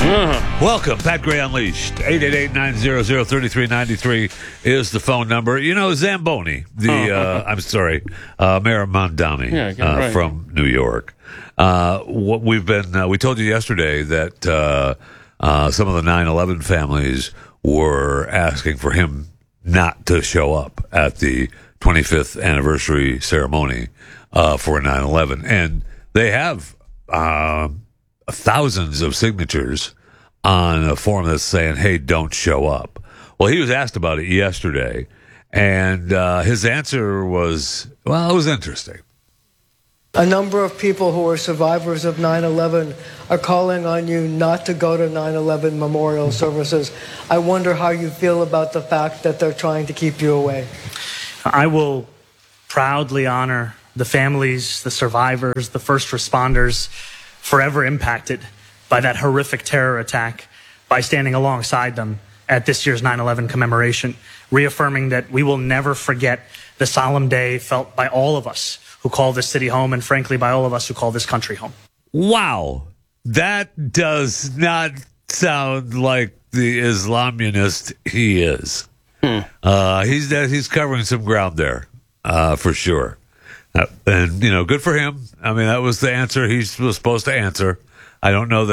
Welcome, Pat Gray Unleashed. 888-900-3393 is the phone number. You know, Zamboni, Mayor Mondani right. from New York. We told you yesterday that some of the 9/11 families were asking for him not to show up at the 25th anniversary ceremony for 9/11, and they have thousands of signatures on a form that's saying, hey, don't show up. Well, he was asked about it yesterday, and his answer was, well, it was interesting. A number of people who are survivors of 9/11 are calling on you not to go to 9/11 memorial services. I wonder how you feel about the fact that they're trying to keep you away. I will proudly honor the families, the survivors, the first responders forever impacted by that horrific terror attack by standing alongside them at this year's 9/11 commemoration, reaffirming that we will never forget the solemn day felt by all of us who call this city home and, frankly, by all of us who call this country home. Wow. That does not sound like the Islamunist he is. He's covering some ground there, for sure. And, good for him. I mean, that was the answer he was supposed to answer. I don't know that